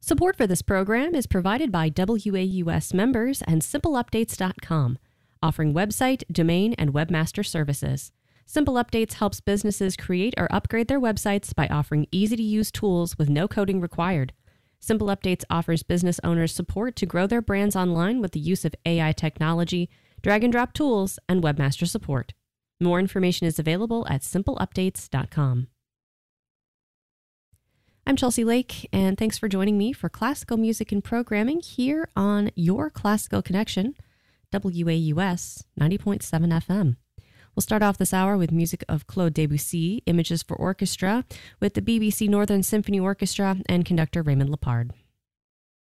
Support for this program is provided by WAUS members and SimpleUpdates.com, offering website, domain, and webmaster services. Simple Updates helps businesses create or upgrade their websites by offering easy-to-use tools with no coding required. Simple Updates offers business owners support to grow their brands online with the use of AI technology, drag-and-drop tools, and webmaster support. More information is available at SimpleUpdates.com. I'm Chelsea Lake, and thanks for joining me for classical music and programming here on Your Classical Connection, WAUS 90.7 FM. We'll start off this hour with music of Claude Debussy, Images for Orchestra, with the BBC Northern Symphony Orchestra and conductor Raymond Lepard.